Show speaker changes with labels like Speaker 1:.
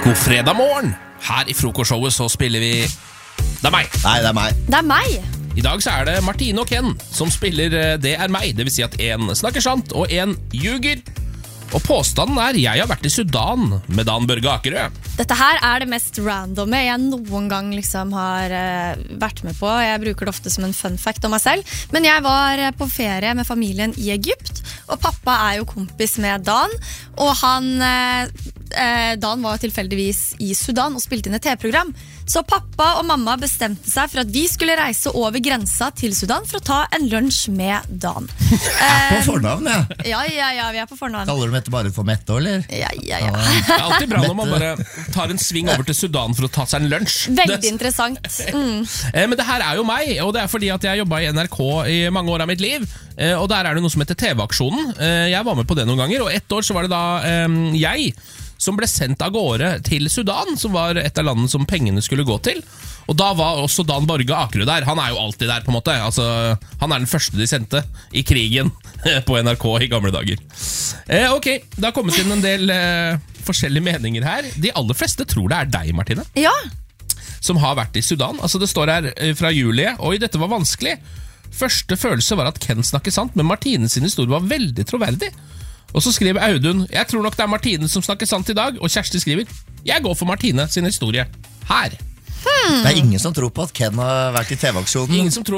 Speaker 1: God fredag morgen. Her i frokostshowet så spiller vi Det er meg.
Speaker 2: Nei, det er meg.
Speaker 3: Det er meg.
Speaker 1: I dag så er det Martine og Ken som spiller Det er meg. Det vil si at en snakker sant og en ljuger. Og påstanden er jeg har vært i Sudan med Dan Børge Akerø.
Speaker 3: Dette her er det mest randomme jeg noen gang liksom har vært med på. Jeg bruker det ofte som en fun fact om meg selv. Men jeg var på ferie med familien i Egypt, og pappa er jo kompis med Dan. Og Dan var tilfeldigvis i Sudan og spilte inn et TV-program. Så pappa og mamma bestemte seg for at vi skulle reise over grensa til Sudan for å ta en lunsj med Dan.
Speaker 2: På fornavn, ja.
Speaker 3: Ja, vi er på fornavn.
Speaker 2: Kaller du Mette bare for Mette, eller?
Speaker 3: Ja.
Speaker 1: Det er alltid bra når man bare tar en sving over til Sudan for å ta seg en lunsj.
Speaker 3: Veldig interessant.
Speaker 1: Men det her er jo meg, og det er fordi at jeg jobbet i NRK i mange år av mitt liv. Og der er det noe som heter TV-aksjonen. Jeg var med på det noen ganger, og ett år så var det da jeg som ble sendt av gårde til Sudan, som var et av landene som pengene skulle gå til. Og da var også Dan Børge Akerø der. Han er jo alltid der, på en måte. Altså, han er den første de sendte i krigen på NRK i gamle dager. Ok, det har kommet inn en del forskjellige meninger her. De aller fleste tror det er deg, Martine,
Speaker 3: Ja,
Speaker 1: som har vært i Sudan. Altså, det står her fra Julie. Oi, dette var vanskelig. Første følelse var at Ken snakker sant, men Martine sin historie var veldig troverdig. Og så skriver Audun, jeg tror nok det er Martine som snakker sant i dag. Og Kjersti skriver, jeg går for Martine sin historie. Her.
Speaker 2: Det er ingen som tror på at Ken har vært i TV-aksjonen.
Speaker 1: Ingen som tror